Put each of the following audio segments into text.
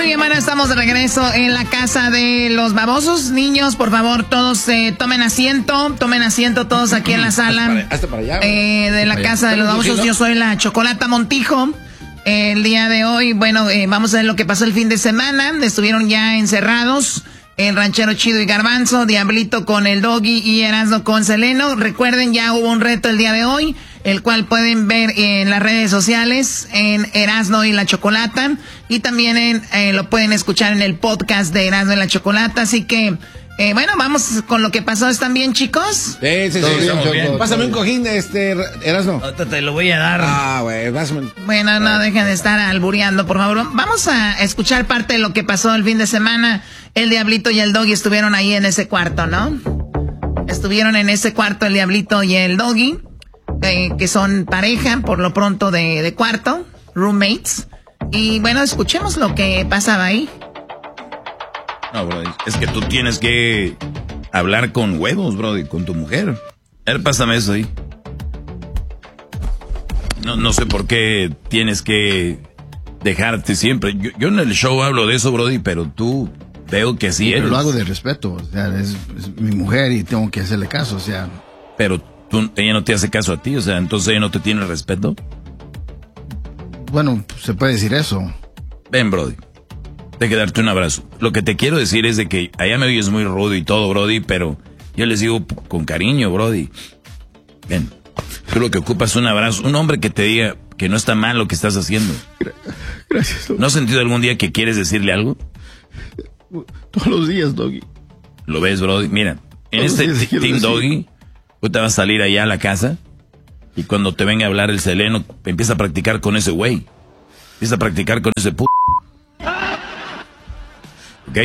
bien, bueno, estamos de regreso en la casa de los babosos. Niños, por favor, todos tomen asiento todos aquí en la sala. Hasta para allá. De la casa de los babosos. Yo soy la Chocolata Montijo. El día de hoy, bueno, vamos a ver lo que pasó el fin de semana. Estuvieron ya encerrados el Ranchero Chido y Garbanzo, Diablito con el Doggy y Erasmo con Seleno. Recuerden, ya hubo un reto el día de hoy, el cual pueden ver en las redes sociales, en Erasmo y la Chocolata, y también lo pueden escuchar en el podcast de Erasmo y la Chocolata. Así que, bueno, vamos con lo que pasó. ¿Están bien, chicos? Sí. Bien. Pásame un cojín, Erasmo. Te lo voy a dar. Güey, pásame. Bueno, no dejen de estar albureando, por favor. Vamos a escuchar parte de lo que pasó el fin de semana. El Diablito y el Doggy estuvieron ahí en ese cuarto, ¿no? Estuvieron en ese cuarto el Diablito y el Doggy, que son pareja, por lo pronto, de cuarto, roommates. Y bueno, escuchemos lo que pasaba ahí. No, bro, es que tú tienes que hablar con huevos, bro, con tu mujer. A ver, pásame eso ahí. No sé por qué tienes que dejarte siempre. Yo en el show hablo de eso, brody, pero tú veo que sí eres. Pero lo hago de respeto, o sea, es mi mujer y tengo que hacerle caso, o sea. Pero ella no te hace caso a ti, o sea, entonces ella no te tiene respeto. Bueno, se puede decir eso. Ven, brody, de que darte un abrazo. Lo que te quiero decir es de que allá me oyes muy rudo y todo, brody, pero yo les digo con cariño, brody. Ven, tú lo que ocupas es un abrazo, un hombre que te diga que no está mal lo que estás haciendo. Gracias, Doggy. ¿No has sentido algún día que quieres decirle algo? Todos los días, Doggy. ¿Lo ves, brody? Mira, en Todos este los días quiero Team decir. Doggy, tú te vas a salir allá a la casa y cuando te venga a hablar el Seleno, empieza a practicar con ese güey. Empieza a practicar con ese ¿ok?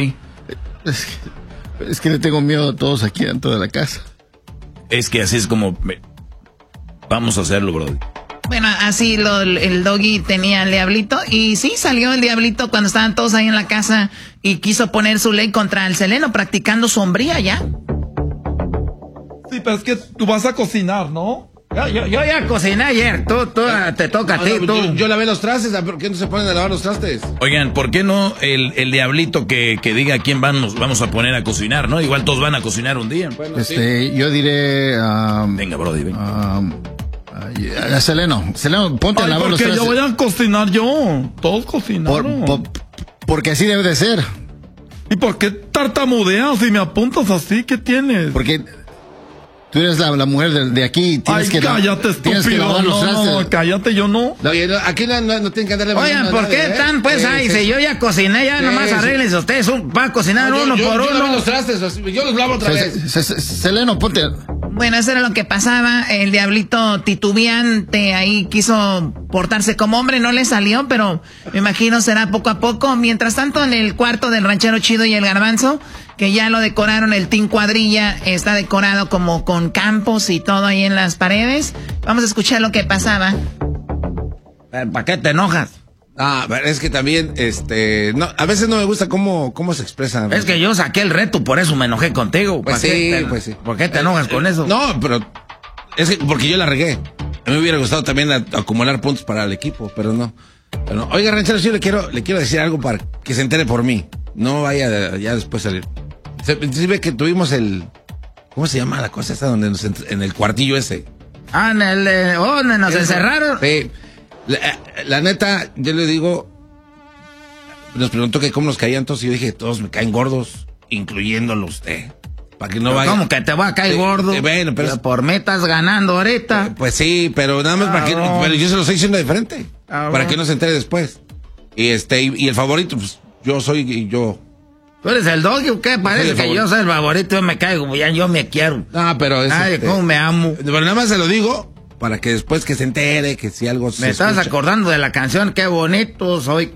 Es que le tengo miedo a todos aquí dentro de la casa. Es que así es como... Vamos a hacerlo, brody. Bueno, así el Doggy tenía al Diablito. Y sí, salió el Diablito cuando estaban todos ahí en la casa y quiso poner su ley contra el Seleno, practicando su hombría ya. Sí, pero es que tú vas a cocinar, ¿no? Yo ya cociné ayer, tú te toca a ti, tú. Yo lavé los trastes, ¿por qué no se ponen a lavar los trastes? Oigan, ¿por qué no el Diablito que diga a quién vamos a poner a cocinar, no? Igual todos van a cocinar un día. Bueno, Yo diré... venga, brody, venga. Seleno, ponte a lavar los porque trastes. yo voy a cocinar yo. Todos cocinaron. Porque así debe de ser. ¿Y por qué tartamudeas si me apuntas así? ¿Qué tienes? Porque tú eres la mujer de aquí. Ay, cállate, estúpido. Tienes que lavar los trastes. No, cállate, yo no. Oye, aquí no tienen que andarle... Oigan, ¿por qué están pues ahí? Si yo ya cociné, ya nomás arreglense ustedes. Va a cocinar uno por Yo lavé uno. los trastes, yo los lavo otra vez. Seleno, ponte... Bueno, eso era lo que pasaba. El Diablito titubeante ahí quiso portarse como hombre, no le salió, pero me imagino será poco a poco. Mientras tanto, en el cuarto del Ranchero Chido y el Garbanzo, que ya lo decoraron, el Team Cuadrilla está decorado como con campos y todo ahí en las paredes. Vamos a escuchar lo que pasaba. ¿Para qué te enojas? Es que también, no, a veces no me gusta cómo se expresan. Es que yo saqué el reto, por eso me enojé contigo. Pues sí. ¿Por qué te enojas con eso? No, pero es que porque yo la regué. A mí me hubiera gustado también acumular puntos para el equipo, pero no. Oiga, Ranchero, yo le quiero decir algo para que se entere por mí. No vaya ya después salir. Se ve que tuvimos ¿cómo se llama la cosa esa donde en el cuartillo ese? ¿Donde nos encerraron? Sí. La neta, yo le digo, nos preguntó que cómo nos caían todos y yo dije, todos me caen gordos, incluyéndolo usted. Para que no vaya. ¿Cómo que te va a caer gordo? Bueno, pero por mí estás ganando ahorita. Pues sí, pero nada más para que, pero yo se lo estoy diciendo de frente, para que no se entere después. Y el favorito, pues yo soy yo. ¿Tú eres el Doggy o qué? Parece que yo soy el favorito, yo me caigo, ya yo me quiero. No, pero ay, cómo me amo. Pero nada más se lo digo para que después que se entere, que si algo me estás acordando de la canción, qué bonito soy,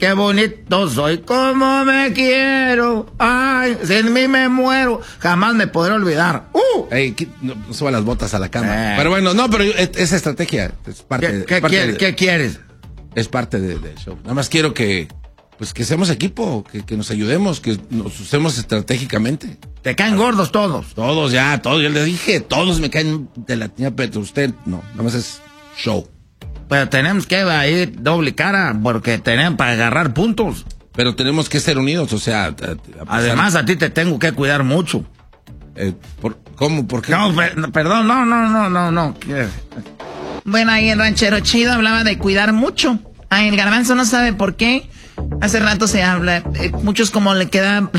como me quiero, ay, sin mí me muero, jamás me podré olvidar. Ey, no suba las botas a la cama. Pero bueno, no, pero esa estrategia es parte ¿Qué quieres? Es parte del show. Nada más quiero que seamos equipo, que nos ayudemos, que nos usemos estratégicamente. ¿Te caen gordos todos? Todos, yo le dije, todos me caen de la tiña, pero usted no, nada más es show. Pero tenemos que ir doble cara, porque tenemos para agarrar puntos. pero tenemos que ser unidos, o sea... Además, a ti te tengo que cuidar mucho. ¿Cómo? ¿Por qué? No, perdón, no. Bueno, ahí el ranchero chido hablaba de cuidar mucho. El Garbanzo no sabe por qué. Hace rato se habla. Muchos como le quedaban...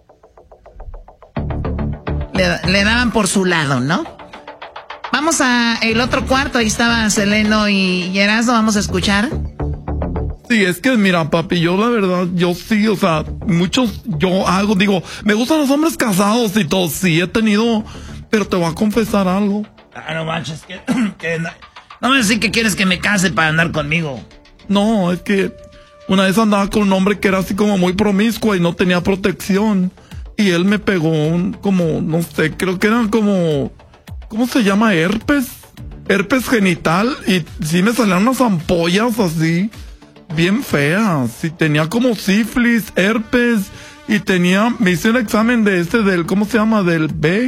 le daban por su lado, ¿no? Vamos a el otro cuarto. Ahí estaba Seleno y Erasmo. Vamos a escuchar. Sí, es que mira, papi, yo la verdad, yo sí, o sea, me gustan los hombres casados y todo, sí he tenido, pero te voy a confesar algo. No manches, que no me decís que quieres que me case para andar conmigo. No, es que una vez andaba con un hombre que era así como muy promiscuo y no tenía protección. Y él me pegó como, no sé, creo que eran como, ¿cómo se llama? Herpes genital. Y sí me salían unas ampollas así, bien feas. Y tenía como sífilis, herpes. Y me hice un examen del, ¿cómo se llama? Del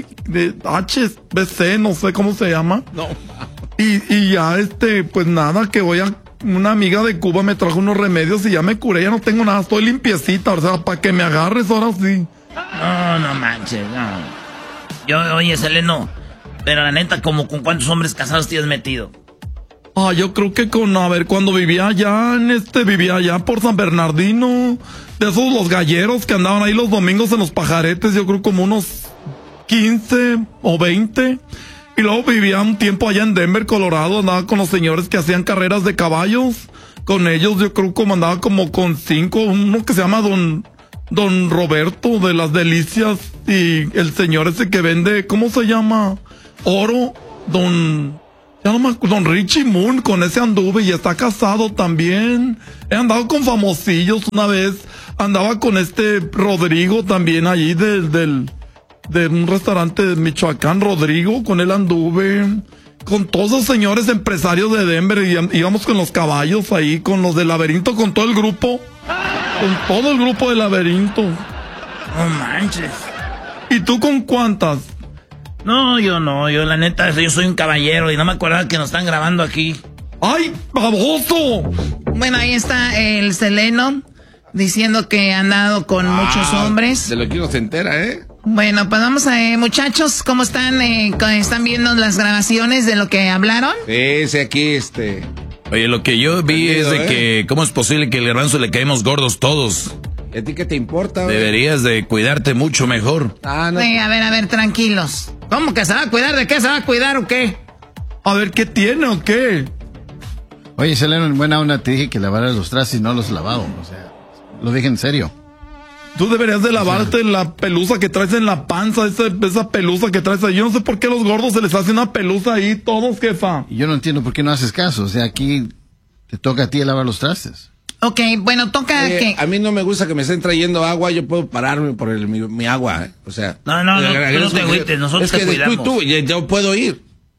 HBC, no sé cómo se llama. No. Y ya pues nada, que una amiga de Cuba me trajo unos remedios y ya me curé, ya no tengo nada, estoy limpiecita, o sea, para que me agarres ahora sí. No manches, no. Oye, Seleno, pero la neta, ¿con cuántos hombres casados te has metido? Yo creo que cuando vivía allá por San Bernardino, de esos los galleros que andaban ahí los domingos en los pajaretes, yo creo como unos 15 o 20. Y luego vivía un tiempo allá en Denver, Colorado, andaba con los señores que hacían carreras de caballos. Con ellos yo creo que andaba como con 5, uno que se llama Don Roberto de las Delicias, y el señor ese que vende, ¿cómo se llama? Oro, Don Richie Moon, con ese anduve y está casado también. He andado con famosillos una vez, andaba con Rodrigo también allí de un restaurante de Michoacán, Rodrigo, con él anduve, con todos los señores empresarios de Denver, y íbamos con los caballos ahí, con los del Laberinto, con todo el grupo de Laberinto. No manches. ¿Y tú con cuántas? No, yo la neta, yo soy un caballero y no me acordaba que nos están grabando aquí. ¡Ay, baboso! Bueno, ahí está el Seleno diciendo que ha andado con muchos hombres. De lo que uno se entera, ¿eh? Bueno, pues vamos muchachos, ¿cómo están? ¿Están viendo las grabaciones de lo que hablaron? Sí, aquí Oye, lo que yo vi es de que, ¿cómo es posible que el Garbanzo le caemos gordos todos? ¿Y a ti qué te importa, güey? Deberías de cuidarte mucho mejor. No. A ver, tranquilos. ¿Cómo que se va a cuidar? ¿De qué se va a cuidar o qué? A ver, ¿qué tiene o qué? Oye, Seleno, en buena onda te dije que lavaras los trastes y no los he lavado. O sea, lo dije en serio. Tú deberías de lavarte la pelusa que traes en la panza, esa pelusa que traes ahí. Yo no sé por qué a los gordos se les hace una pelusa ahí, todos, jefa. Y yo no entiendo por qué no haces caso. O sea, aquí te toca a ti lavar los trastes. Ok, bueno, toca que... A mí no me gusta que me estén trayendo agua, yo puedo pararme por mi agua, ¿eh? O sea... No te agüites, nosotros te cuidamos. Tú, yo puedo ir.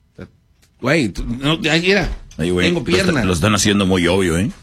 Güey, mira, tengo piernas. Lo están haciendo muy obvio, ¿eh?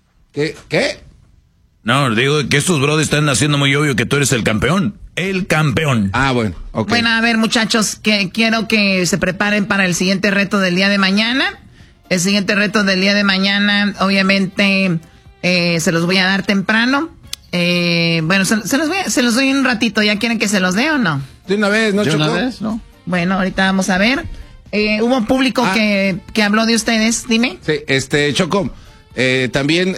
¿Qué? No, digo que estos brothers están haciendo muy obvio que tú eres el campeón. El campeón. Bueno, ok. Bueno, a ver, muchachos, que quiero que se preparen para el siguiente reto del día de mañana. El siguiente reto del día de mañana, obviamente, se los voy a dar temprano. Bueno, se los doy un ratito. ¿Ya quieren que se los dé o no? De una vez, ¿no, Choco? ¿De una vez? No. Bueno, ahorita vamos a ver. Hubo público que habló de ustedes, dime. Sí, Choco, también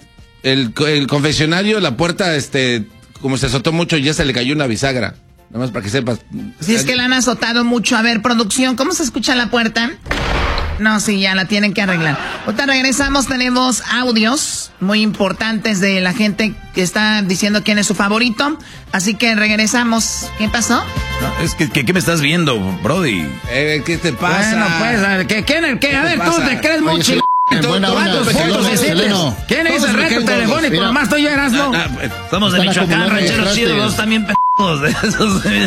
el confesionario, la puerta, como se azotó mucho, ya se le cayó una bisagra. Nada más para que sepas. Si es que la han azotado mucho. A ver, producción, ¿cómo se escucha la puerta? No, sí, ya la tienen que arreglar. Ahorita regresamos, tenemos audios muy importantes de la gente que está diciendo quién es su favorito. Así que regresamos. ¿Qué pasó? No, es que ¿qué me estás viendo, Brody? ¿Qué te pasa? Bueno, pues, ¿quién es el qué? A ver, tú te crees muy chido. ¿Cuántos fotos hiciste? ¿Quién hizo el reto telefónico? Nomás tú y yo, Erasmo. Somos de Michoacán, rancheros chidos, también p***os.